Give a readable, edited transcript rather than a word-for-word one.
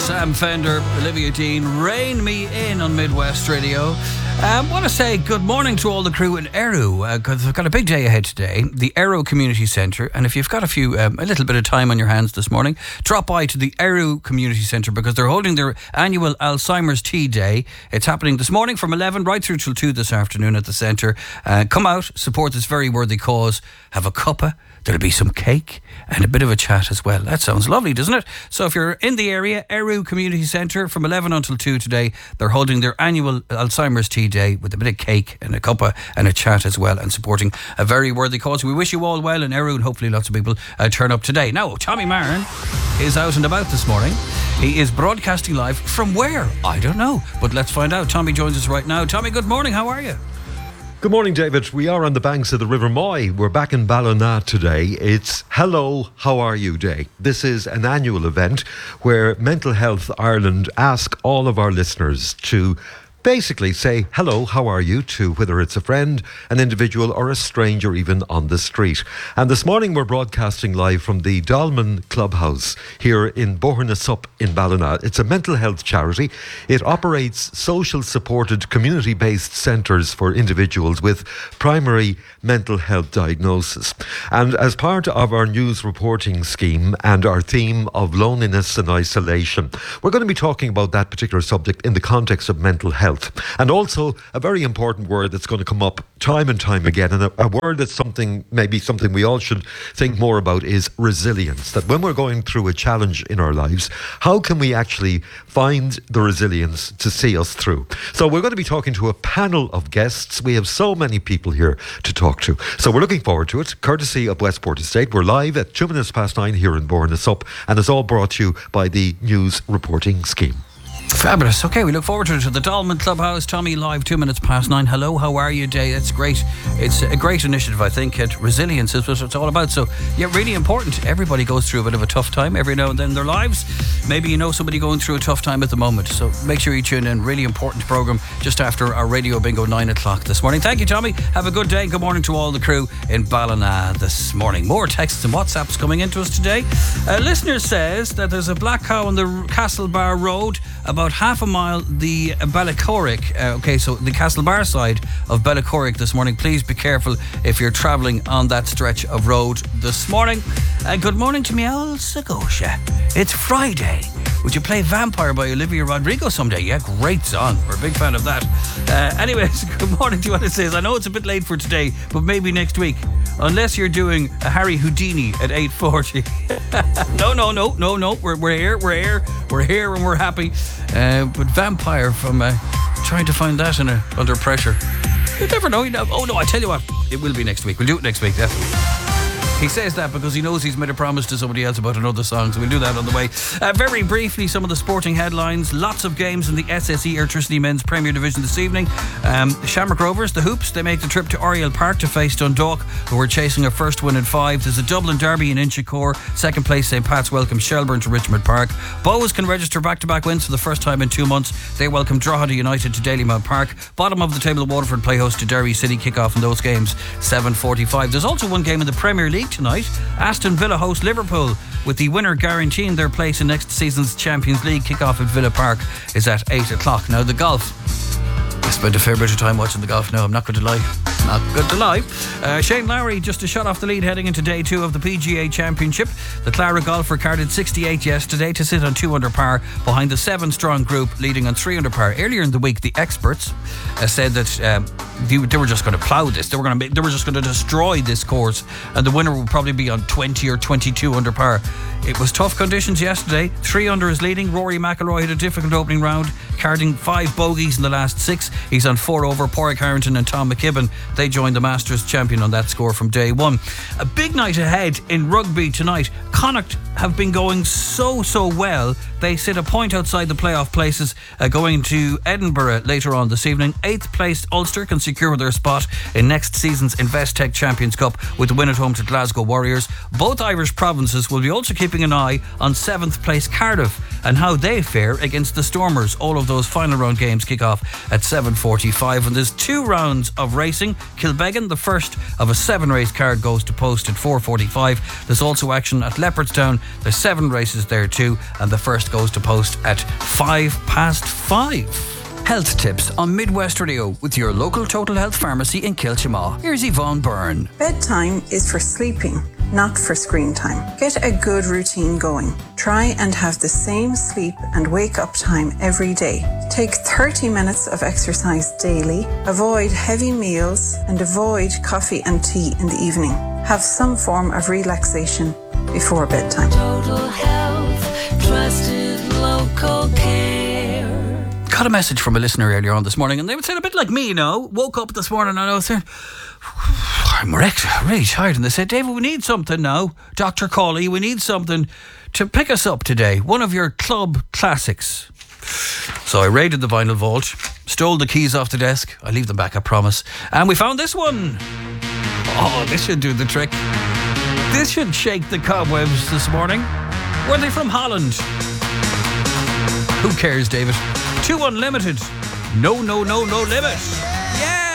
Sam Fender, Olivia Dean, Rain Me In on Midwest Radio. I want to say good morning to all the crew in Eru, because we've got a big day ahead today, the Eru Community Centre. And if you've got a little bit of time on your hands this morning, drop by to the Eru Community Centre because they're holding their annual Alzheimer's Tea Day. It's happening this morning from 11 right through till 2 this afternoon at the centre. Come out, support this very worthy cause, have a cuppa. There'll be some cake and a bit of a chat as well. That sounds lovely, doesn't it? So if you're in the area, Eru Community Centre from 11 until 2 today, they're holding their annual Alzheimer's Tea Day with a bit of cake and a cuppa and a chat as well, and supporting a very worthy cause. We wish you all well in Eru, and hopefully lots of people turn up today. Now, Tommy Marin is out and about this morning. He is broadcasting live from where? I don't know, but let's find out. Tommy joins us right now. Tommy, good morning. How are you? Good morning, David. We are on the banks of the River Moy. We're back in Ballina today. It's Hello, How Are You Day. This is an annual event where Mental Health Ireland ask all of our listeners to basically say hello, how are you, to whether it's a friend, an individual or a stranger even on the street. And this morning we're broadcasting live from the Dolman Clubhouse here in Bohernasup in Ballina. It's a mental health charity. It operates social supported community based centres for individuals with primary mental health diagnosis. And as part of our news reporting scheme and our theme of loneliness and isolation, we're going to be talking about that particular subject in the context of mental health. And also a very important word that's going to come up time and time again, and a word that's maybe something we all should think more about, is resilience. That when we're going through a challenge in our lives, how can we actually find the resilience to see us through? So we're going to be talking to a panel of guests. We have so many people here to talk to. So we're looking forward to it, courtesy of Westport Estate. We're live at 9:02 here in Bohernasup, and it's all brought to you by the News Reporting Scheme. Fabulous. Okay, we look forward to it. To the Dolman Clubhouse, Tommy, live 9:02. Hello, how are you day? That's great. It's a great initiative, I think. Resilience is what it's all about. So, yeah, really important. Everybody goes through a bit of a tough time every now and then in their lives. Maybe you know somebody going through a tough time at the moment. So make sure you tune in. Really important programme just after our Radio Bingo 9 o'clock this morning. Thank you, Tommy. Have a good day. Good morning to all the crew in Ballina this morning. More texts and WhatsApps coming into us today. A listener says that there's a black cow on the Castlebar Road about half a mile the Ballycorrick. So the Castlebar side of Ballycorrick this morning. Please be careful if you're travelling on that stretch of road this morning. Good morning to me, old Segotia. It's Friday. Would you play Vampire by Olivia Rodrigo someday? Yeah, great song. We're a big fan of that. Anyways, good morning to what it says. I know it's a bit late for today, but maybe next week. Unless you're doing a Harry Houdini at 8:40. No. We're here and we're happy. But Vampire from trying to find that under pressure. You never know. Oh no, I tell you what, it will be next week. We'll do it next week, definitely. He says that because he knows he's made a promise to somebody else about another song, so we'll do that on the way. Very briefly, some of the sporting headlines. Lots of games in the SSE Airtricity Men's Premier Division this evening. Shamrock Rovers, the Hoops, they make the trip to Oriel Park to face Dundalk, who are chasing a first win in 5. There's a Dublin derby in Inchicore. Second place, St. Pat's welcome Shelburne to Richmond Park. Bohs can register back-to-back wins for the first time in 2 months. They welcome Drogheda United to Dalymount Park. Bottom of the table, Waterford play host to Derry City. Kick-off in those games, 7:45. There's also one game in the Premier League tonight. Aston Villa host Liverpool, with the winner guaranteeing their place in next season's Champions League. Kick-off at Villa Park is at 8 o'clock. Now, the golf. I spent a fair bit of time watching the golf now, I'm not going to lie. Shane Lowry just a shot off the lead heading into day 2 of the PGA Championship. The Clara golfer carded 68 yesterday to sit on 2 under par behind the 7-strong group leading on 3 under par. Earlier in the week, the experts said that they were just going to plough this. They were just going to destroy this course, and the winner would probably be on 20 or 22 under par. It was tough conditions yesterday. 3 under is leading. Rory McIlroy had a difficult opening round, carding 5 bogeys in the last 6. He's on 4 over. Pádraig Harrington and Tom McKibben, they joined the Masters champion on that score from day 1. A big night ahead in rugby tonight. Connacht have been going so well. They sit a point outside the playoff places, going to Edinburgh later on this evening. 8th placed Ulster can secure their spot in next season's Investec Champions Cup with the win at home to Glasgow Warriors. Both Irish provinces will be also keeping an eye on 7th place Cardiff and how they fare against the Stormers. All of those final round games kick off at 7:45, and there's 2 rounds of racing. Kilbeggan, the first of a 7-race card, goes to post at 4:45. There's also action at Leopardstown. There's 7 races there too, and the first goes to post at 5:05. Health tips on Midwest Radio with your local Total Health pharmacy in Kiltimagh. Here's Yvonne Byrne. Bedtime is for sleeping, not for screen time. Get a good routine going. Try and have the same sleep and wake up time every day. Take 30 minutes of exercise daily. Avoid heavy meals and avoid coffee and tea in the evening. Have some form of relaxation before bedtime. Total Health, trusted local care. Got a message from a listener earlier on this morning, and they would say a bit like me, you know. Woke up this morning and I was saying, I'm wrecked, really tired. And they said, David, we need something now. Dr. Cawley, we need something to pick us up today. One of your club classics. So I raided the vinyl vault, stole the keys off the desk. I leave them back, I promise. And we found this one. Oh, this should do the trick. This should shake the cobwebs this morning. Were they from Holland? Who cares, David? 2 Unlimited. No limit. Yeah!